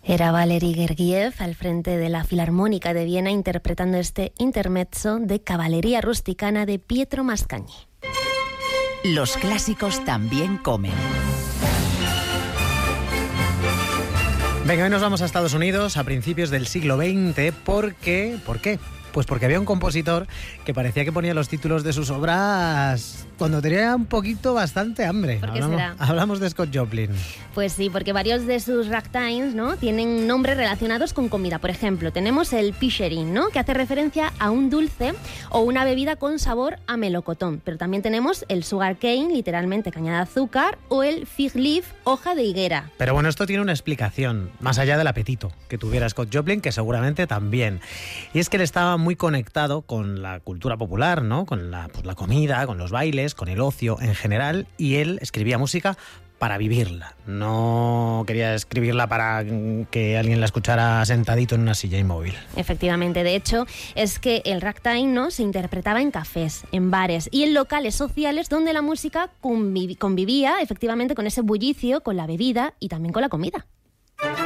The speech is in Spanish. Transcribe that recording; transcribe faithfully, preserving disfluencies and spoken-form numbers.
Era Valery Gergiev al frente de la Filarmónica de Viena interpretando este intermezzo de Caballería Rusticana de Pietro Mascagni. Los clásicos también comen. Venga, hoy nos vamos a Estados Unidos a principios del siglo veinte. ¿Por qué? ¿Por qué? Pues porque había un compositor que parecía que ponía los títulos de sus obras cuando tenía un poquito bastante hambre. ¿Por qué hablamos, será? hablamos de Scott Joplin. Pues sí, porque varios de sus ragtimes, ¿no?, tienen nombres relacionados con comida. Por ejemplo, tenemos el pisherin, ¿no?, que hace referencia a un dulce o una bebida con sabor a melocotón. Pero también tenemos el sugar cane, literalmente caña de azúcar, o el fig leaf, hoja de higuera. Pero bueno, esto tiene una explicación, más allá del apetito que tuviera Scott Joplin, que seguramente también. Y es que él estaba muy conectado con la cultura popular, ¿no?, con la, pues, la comida, con los bailes, con el ocio en general, y él escribía música para vivirla. No quería escribirla para que alguien la escuchara sentadito en una silla inmóvil. Efectivamente, de hecho, es que el ragtime, ¿no?, se interpretaba en cafés, en bares y en locales sociales donde la música conviv- convivía efectivamente con ese bullicio, con la bebida y también con la comida.